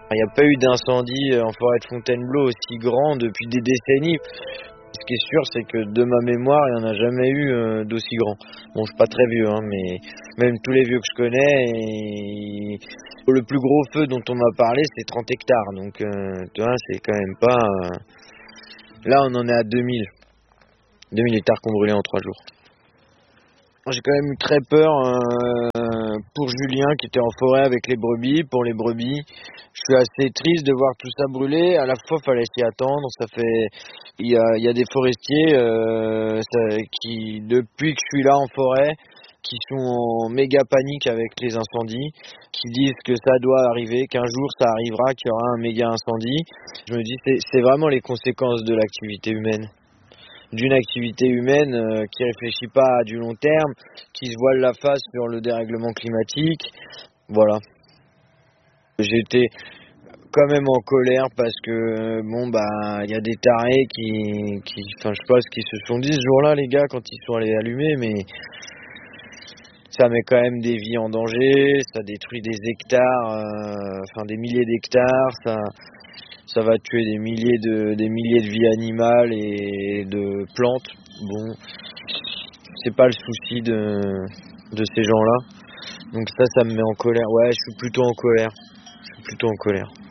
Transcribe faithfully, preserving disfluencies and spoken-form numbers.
Il n'y a pas eu d'incendie en forêt de Fontainebleau aussi grand depuis des décennies. Ce qui est sûr, c'est que de ma mémoire, il n'y en a jamais eu euh, d'aussi grand. Bon, je suis pas très vieux, hein, mais même tous les vieux que je connais, et... le plus gros feu dont on m'a parlé, c'est trente hectares. Donc, euh, tu vois, c'est quand même pas... Euh... Là, on en est à deux mille. deux mille hectares qui ont brûlé en trois jours. J'ai quand même eu très peur euh, pour Julien qui était en forêt avec les brebis, pour les brebis. Je suis assez triste de voir tout ça brûler. À la fois, fallait s'y attendre. Ça fait, il y a, il y a des forestiers euh, ça, qui, depuis que je suis là en forêt, qui sont en méga panique avec les incendies, qui disent que ça doit arriver, qu'un jour ça arrivera, qu'il y aura un méga incendie. Je me dis, c'est, c'est vraiment les conséquences de l'activité humaine. D'une activité humaine euh, qui réfléchit pas à du long terme, qui se voile la face sur le dérèglement climatique. Voilà. J'étais quand même en colère parce que bon bah il y a des tarés qui, qui enfin je sais pas ce qu'ils se sont dit ce jour-là les gars quand ils sont allés allumer, mais ça met quand même des vies en danger, ça détruit des hectares, euh, enfin des milliers d'hectares, ça ça va tuer des milliers de des milliers de vies animales et de plantes. Bon, c'est pas le souci de de ces gens-là. Donc ça, ça me met en colère. Ouais, je suis plutôt en colère. Je suis plutôt en colère.